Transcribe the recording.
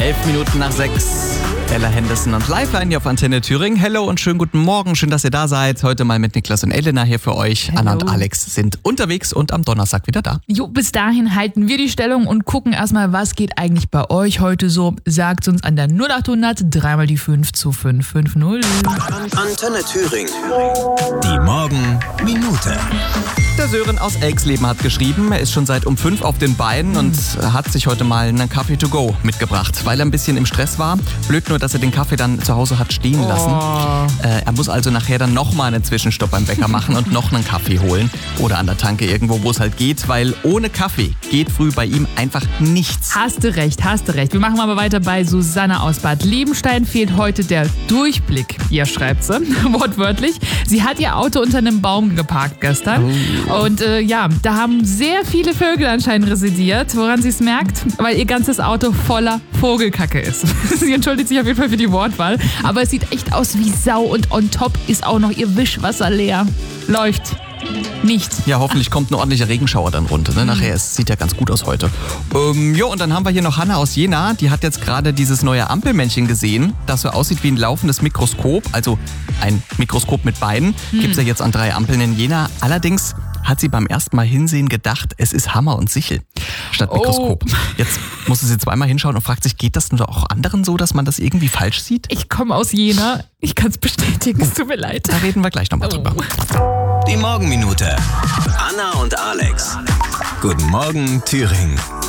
11 Minuten nach 6. Ella Henderson und Lifeline hier auf Antenne Thüringen. Hello und schönen guten Morgen. Schön, dass ihr da seid. Heute mal mit Niklas und Elena hier für euch. Hello. Anna und Alex sind unterwegs und am Donnerstag wieder da. Jo, bis dahin halten wir die Stellung und gucken erstmal, was geht eigentlich bei euch heute so. Sagt uns an der 0800 3 mal die 5 zu 550. Antenne Thüringen. Die Morgenminute. Der Sören aus Elxleben hat geschrieben, er ist schon seit um 5 auf den Beinen und hat sich heute mal einen Kaffee to go mitgebracht, weil er ein bisschen im Stress war. Blöd nur, dass er den Kaffee dann zu Hause hat stehen lassen. Er muss also nachher dann nochmal einen Zwischenstopp beim Bäcker machen und noch einen Kaffee holen. Oder an der Tanke irgendwo, wo es halt geht, weil ohne Kaffee geht früh bei ihm einfach nichts. Hast du recht. Wir machen aber weiter bei Susanne aus Bad Liebenstein. Fehlt heute der Durchblick. Ihr schreibt sie, wortwörtlich. Sie hat ihr Auto unter einem Baum geparkt gestern. Und da haben sehr viele Vögel anscheinend residiert, woran sie es merkt, weil ihr ganzes Auto voller Vogelkacke ist. Sie entschuldigt sich auf jeden Fall für die Wortwahl, aber es sieht echt aus wie Sau und on top ist auch noch ihr Wischwasser leer. Läuft. Nicht. Ja, hoffentlich kommt ein ordentlicher Regenschauer dann runter. Ne? Nachher, es sieht ja ganz gut aus heute. Und dann haben wir hier noch Hanna aus Jena. Die hat jetzt gerade dieses neue Ampelmännchen gesehen, das so aussieht wie ein laufendes Mikroskop. Also ein Mikroskop mit Beinen. Gibt es ja jetzt an 3 Ampeln in Jena. Allerdings hat sie beim ersten Mal hinsehen gedacht, es ist Hammer und Sichel statt Mikroskop. Jetzt muss sie zweimal hinschauen und fragt sich, geht das nur auch anderen so, dass man das irgendwie falsch sieht? Ich komme aus Jena. Ich kann es bestätigen. Es tut mir leid. Da reden wir gleich nochmal drüber. Die Morgenminute. Anna und Alex. Guten Morgen, Thüringen.